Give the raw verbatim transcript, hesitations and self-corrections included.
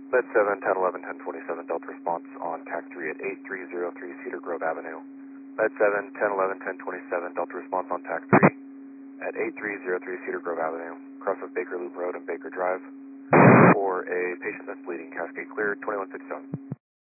Med seven, ten eleven, ten twenty-seven, Delta response on T A C three at eight three zero three Cedar Grove Avenue. Med seven, ten eleven, ten twenty-seven, Delta response on T A C three at eight three zero three Cedar Grove Avenue, cross of Baker Loop Road and Baker Drive, for a patient that's bleeding, Cascade cleared, twenty-one fifty-seven.